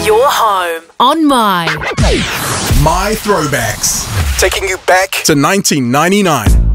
Your home on My Throwbacks. Taking you back to 1999.